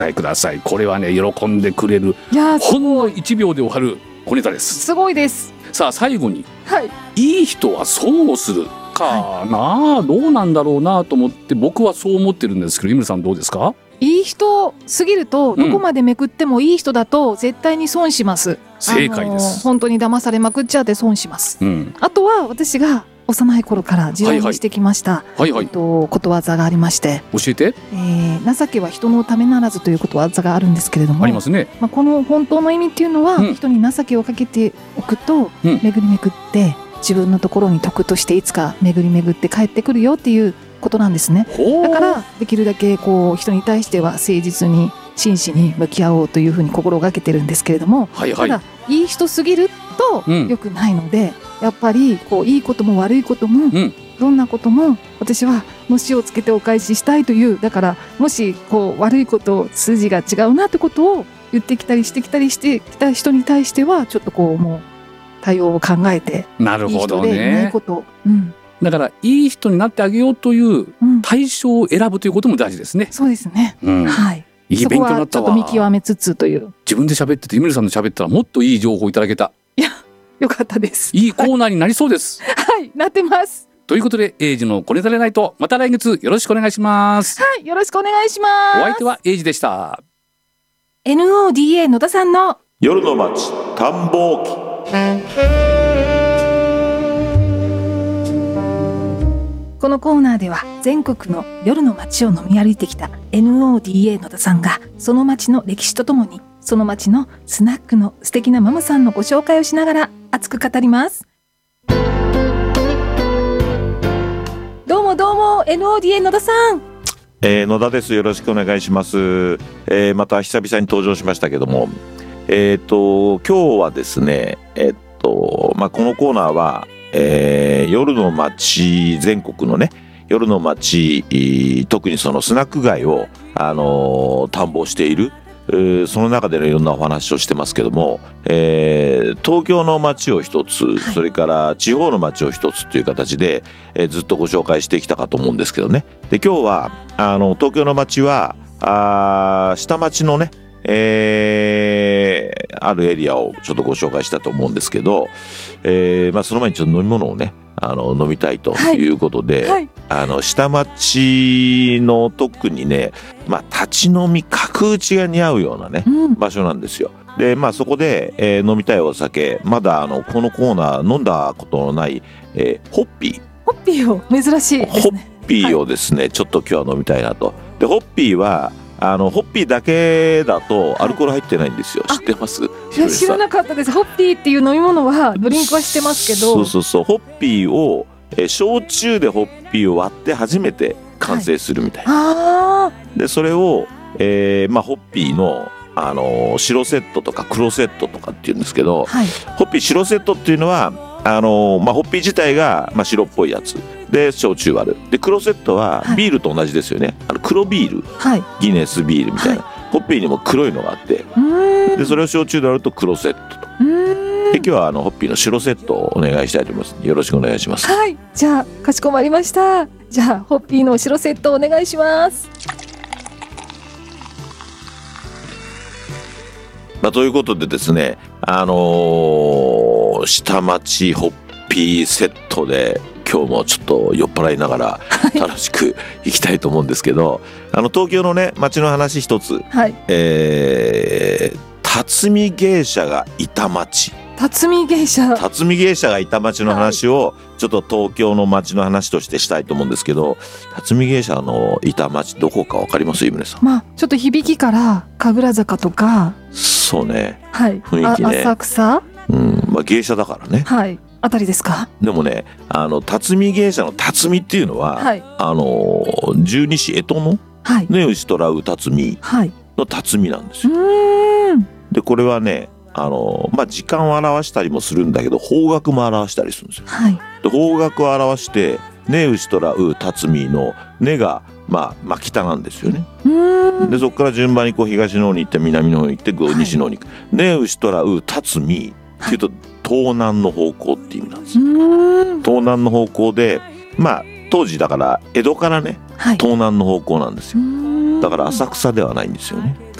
ください。これはね喜んでくれる、 いやほんの1秒で終わる小ネタです。 すごいです。 さあ最後に、 はい、 いい人は損をするかな、どうなんだろうなと思って僕はそう思ってるんですけど、井村さんどうですか？ いい人すぎるとどこまでめくってもいい人だと絶対に損します。 正解です。 本当に騙されまくっちゃって損します。あとは私が幼い頃から自由にしてきました、ことわざがありまして、 教えて。 情けは人のためならずということわざがあるんですけれども、 ありますね。 この本当の意味っていうのは、人に情けをかけておくと、巡り巡って自分のところに徳としていつか巡り巡って帰ってくるよっていうことなんですね。だからできるだけこう人に対しては誠実に真摯に向き合おうというふうに心がけてるんですけれども、ただいい人すぎると良くないので、やっぱりこういいことも悪いことも、どんなことも私はのしをつけてお返ししたいという、だからもしこう悪いこと筋が違うなってことを言ってきたりしてきたりしてきた人に対してはちょっとこうもう対応を考えて、 なるほどね、 いい人でいないこと、 だからいい人になってあげようという対象を選ぶということも大事ですね。 そうですね、はい、 いい勉強になったわ。 そこはちょっと見極めつつという。 自分で喋ってて井村さんの喋ったらもっといい情報いただけた。 いやよかったです。 いいコーナーになりそうです。 はい、なってます。 ということで、エイジのこねたれナイト、また来月よろしくお願いします。 はい、よろしくお願いします。 お相手はエイジでした。 NODA 野田さんの夜の街探訪記。 このコーナーでは全国の夜の街を飲み歩いてきた NODA 野田さんが、その街の歴史とともにその街のスナックの素敵なママさんのご紹介をしながら熱く語ります。どうもどうも NODA 野田さん。 野田です。よろしくお願いします。また久々に登場しましたけども、今日はですね、このコーナーは、夜の街、全国のね夜の街、特にそのスナック街を、探訪している、その中でのいろんなお話をしてますけども、東京の街を一つ、それから地方の街を一つという形で、ずっとご紹介してきたかと思うんですけどね。で今日は東京の街は下町のね、あるエリアをちょっとご紹介したと思うんですけど、その前にちょっと飲み物をね飲みたいということで、下町の特にね、立ち飲み角打ちが似合うようなね、場所なんですよ。でそこで、飲みたいお酒、まだこのコーナー飲んだことのない、ホッピーを珍しいですね。 ホッピーをですね、ちょっと今日は飲みたいなと。でホッピーはホッピーだけだとアルコール入ってないんですよ。知ってます？ いや知らなかったです。ホッピーっていう飲み物はドリンクはしてますけど、 そうホッピーを、焼酎でホッピーを割って初めて完成するみたいな、でそれを、ホッピーの白セットとか黒セットとかっていうんですけど、ホッピー白セットっていうのはホッピー自体が、白っぽいやつで焼酎割る。で黒セットはビールと同じですよね。黒ビール、ギネスビールみたいな、ホッピーにも黒いのがあって、でそれを焼酎で割ると黒セットと。で今日はホッピーの白セットをお願いしたいと思います。よろしくお願いします。 はい、じゃあかしこまりました。じゃあホッピーの白セットお願いします。 ということでですね、下町ホッピーセットで今日もちょっと酔っ払いながら楽しくいきたいと思うんですけど、東京のね街の話一つ、辰巳芸者がいた町。辰巳芸者がいた町の話をちょっと東京の町の話としてしたいと思うんですけど、辰巳芸者のいた町どこかわかります？井村さん。 ちょっと響きから神楽坂とか、 そうね、 雰囲気ね、浅草、 芸者だからね、 あたりですか？ でもね、辰巳芸者の辰巳っていうのは、十二支干支のね、牛虎う辰巳の辰巳なんですよ。でこれはね、時間を表したりもするんだけど方角も表したりするんですよ。で方角を表してね、牛虎う辰巳のねが北なんですよね。でそこから順番にこう東の方に行って南の方に行って西の方に行く。ね牛虎う辰巳っていうと東南の方向っていう意味なんですよ。東南の方向で、当時だから江戸からね、東南の方向なんですよ。だから浅草ではないんですよね。